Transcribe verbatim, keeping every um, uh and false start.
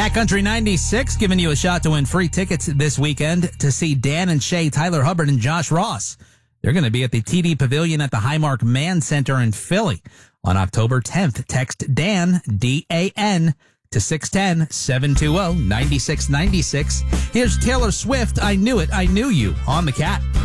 Cat Country ninety-six giving you a shot to win free tickets this weekend to see Dan and Shay, Tyler Hubbard, and Josh Ross. They're going to be at the T D Pavilion at the Highmark Mann Center in Philly on October tenth. Text Dan, D A N, to six one zero, seven two zero, nine six nine six. Here's Taylor Swift, I Knew It, I Knew You, on the Cat.